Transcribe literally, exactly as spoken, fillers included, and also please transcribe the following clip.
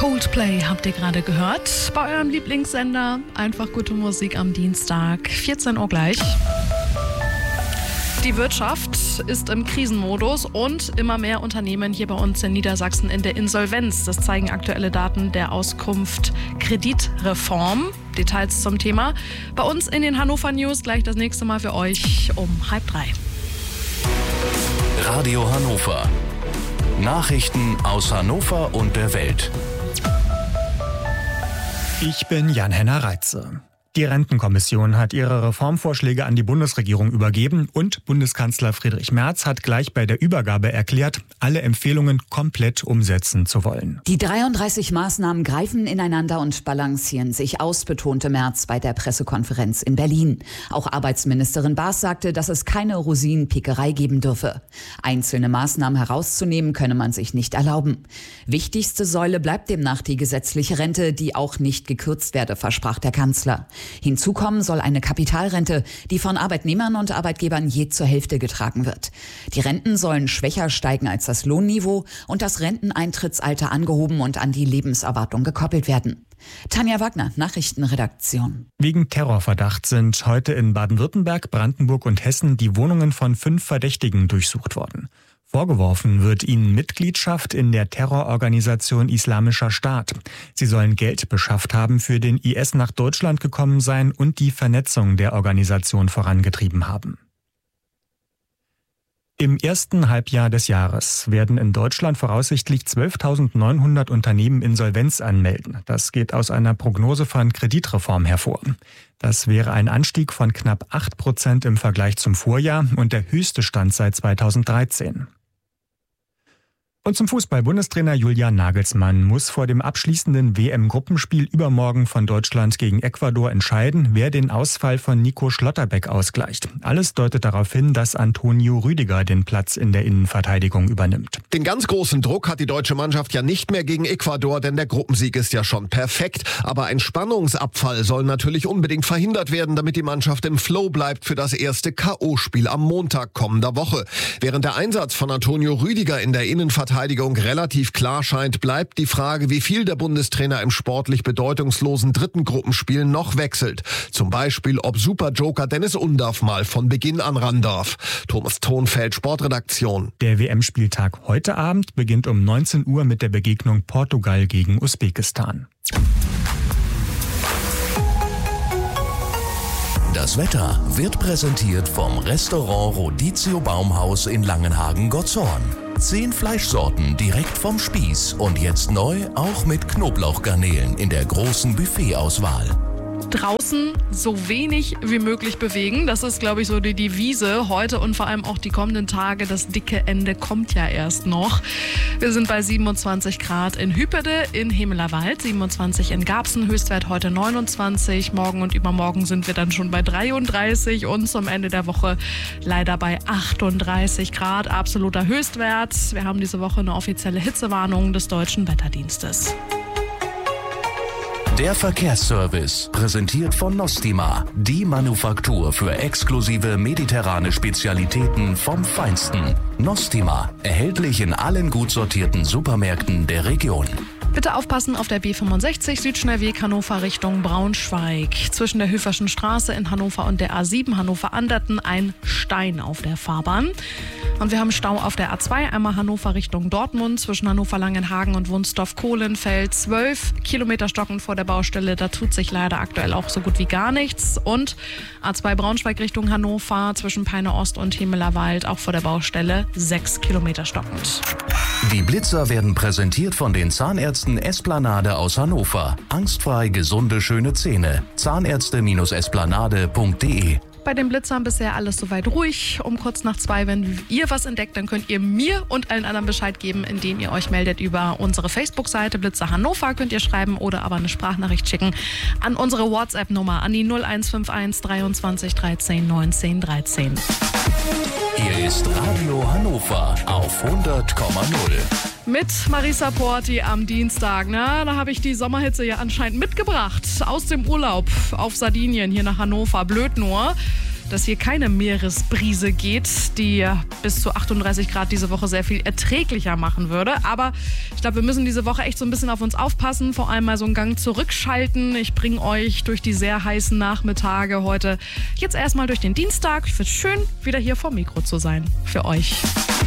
Coldplay habt ihr gerade gehört. Bei eurem Lieblingssender. Einfach gute Musik am Dienstag. vierzehn Uhr gleich. Die Wirtschaft ist im Krisenmodus und immer mehr Unternehmen hier bei uns in Niedersachsen in der Insolvenz. Das zeigen aktuelle Daten der Auskunft Kreditreform. Details zum Thema bei uns in den Hannover News. Gleich das nächste Mal für euch um halb drei. Radio Hannover. Nachrichten aus Hannover und der Welt. Ich bin Jan-Henner Reitze. Die Rentenkommission hat ihre Reformvorschläge an die Bundesregierung übergeben und Bundeskanzler Friedrich Merz hat gleich bei der Übergabe erklärt, alle Empfehlungen komplett umsetzen zu wollen. Die dreiunddreißig Maßnahmen greifen ineinander und balancieren sich aus, betonte Merz bei der Pressekonferenz in Berlin. Auch Arbeitsministerin Baas sagte, dass es keine Rosinenpickerei geben dürfe. Einzelne Maßnahmen herauszunehmen könne man sich nicht erlauben. Wichtigste Säule bleibt demnach die gesetzliche Rente, die auch nicht gekürzt werde, versprach der Kanzler. Hinzu kommen soll eine Kapitalrente, die von Arbeitnehmern und Arbeitgebern je zur Hälfte getragen wird. Die Renten sollen schwächer steigen als das Lohnniveau und das Renteneintrittsalter angehoben und an die Lebenserwartung gekoppelt werden. Tanja Wagner, Nachrichtenredaktion. Wegen Terrorverdacht sind heute in Baden-Württemberg, Brandenburg und Hessen die Wohnungen von fünf Verdächtigen durchsucht worden. Vorgeworfen wird ihnen Mitgliedschaft in der Terrororganisation Islamischer Staat. Sie sollen Geld beschafft haben, für den I S nach Deutschland gekommen sein und die Vernetzung der Organisation vorangetrieben haben. Im ersten Halbjahr des Jahres werden in Deutschland voraussichtlich zwölftausendneunhundert Unternehmen Insolvenz anmelden. Das geht aus einer Prognose von Kreditreform hervor. Das wäre ein Anstieg von knapp acht Prozent im Vergleich zum Vorjahr und der höchste Stand seit zweitausenddreizehn. Und zum Fußball. Bundestrainer Julian Nagelsmann muss vor dem abschließenden W M-Gruppenspiel übermorgen von Deutschland gegen Ecuador entscheiden, wer den Ausfall von Nico Schlotterbeck ausgleicht. Alles deutet darauf hin, dass Antonio Rüdiger den Platz in der Innenverteidigung übernimmt. Den ganz großen Druck hat die deutsche Mannschaft ja nicht mehr gegen Ecuador, denn der Gruppensieg ist ja schon perfekt. Aber ein Spannungsabfall soll natürlich unbedingt verhindert werden, damit die Mannschaft im Flow bleibt für das erste K O-Spiel am Montag kommender Woche. Während der Einsatz von Antonio Rüdiger in der Innenverteidigung Verteidigung relativ klar scheint, bleibt die Frage, wie viel der Bundestrainer im sportlich bedeutungslosen dritten Gruppenspiel noch wechselt. Zum Beispiel, ob Superjoker Dennis Undaff mal von Beginn an ran darf. Thomas Thonfeld, Sportredaktion. Der W M-Spieltag heute Abend beginnt um neunzehn Uhr mit der Begegnung Portugal gegen Usbekistan. Das Wetter wird präsentiert vom Restaurant Rodizio Baumhaus in Langenhagen-Gottshorn. Zehn Fleischsorten direkt vom Spieß und jetzt neu auch mit Knoblauchgarnelen in der großen Buffetauswahl. Draußen so wenig wie möglich bewegen. Das ist, glaube ich, so die Devise heute und vor allem auch die kommenden Tage. Das dicke Ende kommt ja erst noch. Wir sind bei siebenundzwanzig Grad in Hüppede, in Hemelerwald, siebenundzwanzig in Garbsen, Höchstwert heute neunundzwanzig. Morgen und übermorgen sind wir dann schon bei dreiunddreißig und zum Ende der Woche leider bei achtunddreißig Grad. Absoluter Höchstwert. Wir haben diese Woche eine offizielle Hitzewarnung des Deutschen Wetterdienstes. Der Verkehrsservice, präsentiert von Nostima, die Manufaktur für exklusive mediterrane Spezialitäten vom Feinsten. Nostima, erhältlich in allen gut sortierten Supermärkten der Region. Bitte aufpassen auf der B fünfundsechzig Südschnellweg Hannover Richtung Braunschweig. Zwischen der Höferschen Straße in Hannover und der A sieben Hannover-Anderten ein Stein auf der Fahrbahn. Und wir haben Stau auf der A zwei, einmal Hannover Richtung Dortmund, zwischen Hannover-Langenhagen und Wunsdorf-Kohlenfeld. zwölf Kilometer stockend vor der Baustelle, da tut sich leider aktuell auch so gut wie gar nichts. Und A zwei Braunschweig Richtung Hannover, zwischen Peine Ost und Hemelerwald, auch vor der Baustelle, sechs Kilometer stockend. Die Blitzer werden präsentiert von den Zahnärzten Esplanade aus Hannover. Angstfrei gesunde, schöne Zähne. Zahnärzte Esplanade punkt de. Bei den Blitzern bisher alles soweit ruhig. Um kurz nach zwei, wenn ihr was entdeckt, dann könnt ihr mir und allen anderen Bescheid geben, indem ihr euch meldet über unsere Facebook-Seite Blitzer Hannover, könnt ihr schreiben oder aber eine Sprachnachricht schicken an unsere WhatsApp-Nummer an die null eins fünf eins dreiundzwanzig dreizehn neunzehn dreizehn. Hier ist Radio Hannover auf hundert Komma null. Mit Marisa Porti am Dienstag. Na, da habe ich die Sommerhitze ja anscheinend mitgebracht. Aus dem Urlaub auf Sardinien hier nach Hannover. Blöd nur. dass hier keine Meeresbrise geht, die bis zu achtunddreißig Grad diese Woche sehr viel erträglicher machen würde. Aber ich glaube, wir müssen diese Woche echt so ein bisschen auf uns aufpassen, vor allem mal so einen Gang zurückschalten. Ich bringe euch durch die sehr heißen Nachmittage heute jetzt erstmal durch den Dienstag. Ich finde es schön, wieder hier vor Mikro zu sein für euch.